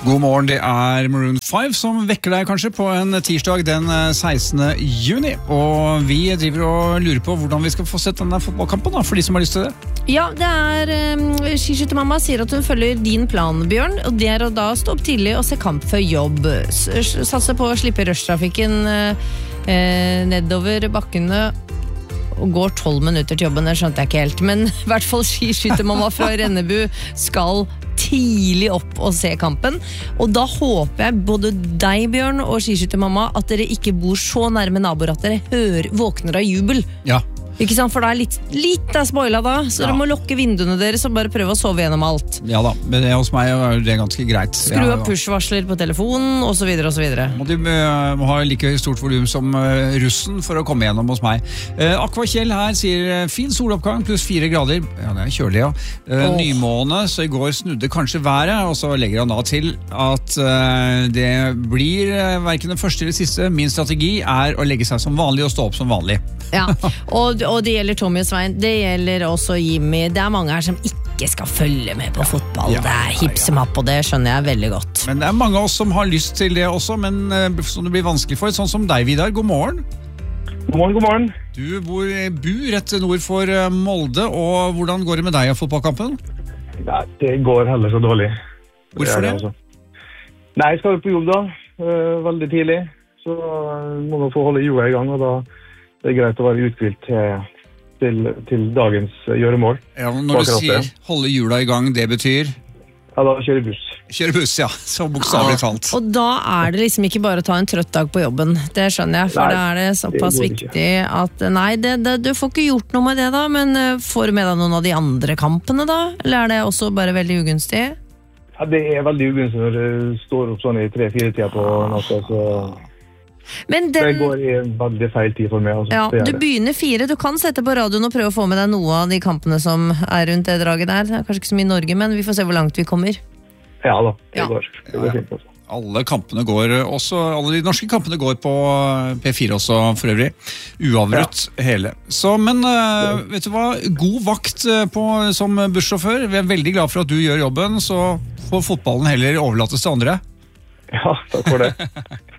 God morgen, det Maroon 5 som vekker deg kanskje på en tirsdag den 16. juni. Og vi driver og lurer på hvordan vi skal få sett denne fotballkampen da, for de som har lyst til det. Ja, det skiskyttermamma sier at hun følger din plan, Bjørn, og det å da stå opp tidlig og se kamp før jobb. Satse på å slippe rushtrafikken nedover bakkene og går 12 minutter til jobben, det skjønte jeg ikke helt. Men i hvert fall skiskyttermamma fra Rennebu skal tidlig opp og se kampen. Og da håper jeg både deg, Bjørn, og skiskyttermamma at dere ikke bor så nærme naboer at dere våkner av jubel. Ja. Ikke sant? For det litt av spoila da, så dere må lukke vinduene deres og bare prøve å sove gjennom alt. Ja da, men hos meg er det ganske greit. Skru av push-varsler på telefonen, og så videre og så videre. De må ha like stort volum som russen for å komme gjennom hos meg. Aqua Kjell her sier fin soloppgang pluss 4 grader. Ja, det er kjølig, ja. Nymåne, så i går snudde kanskje været, og så legger han da til at det blir hverken det første eller siste. Min strategi er å legge seg som vanlig og stå opp som vanlig. Ja, og det gjelder Tommy og Svein, det gjelder også Jimmy. Det mange her som ikke skal følge med på fotball. Det hipp som happ, og det skjønner jeg veldig godt. Men det er mange av oss som har lyst til det også, men som det blir vanskelig for. Sånn som deg, Vidar. God morgen. God morgen, god morgen. Du bor rett nord for Molde, og hvordan går det med deg og fotballkampen? Nei, det går heller så dårlig. Hvorfor det? Altså. Nei, jeg skal jo på jobb da, veldig tidlig, så må man få holde jorda i gang, og da det er greit å være uthvilt til dagens gjøremål. Ja, når du sier holde hjula i gang, det betyr? Ja, da kjører buss. Kjører buss, ja. Så bokstavelig talt. Og da er det liksom ikke bare å ta en trøtt dag på jobben. Det skjønner jeg, for da er det såpass viktig at nei, du får ikke gjort noe med det da, men får du med deg noen av de andre kampene da? Eller er det også bare veldig ugunstig? Ja, det er veldig ugunstig når det står opp sånn i 3-4 tider på natta, så... Men det går i veldig feil tid for meg. Altså. Ja, du begynner 4, du kan sette på radioen og prøve å få med deg noe av de kampene som er rundt det draget der. Det er kanskje ikke så mye i Norge, men vi får se hvor langt vi kommer. Ja da, det går fint. Altså. Alle kampene går også, alle de norske kampene går på P4 også for øvrig, uavbrutt hele. Så, men vet du hva, god vakt som bussjåfør. Vi er veldig glad for at du gjør jobben, så får fotballen heller overlates til andre. Ja, takk for det.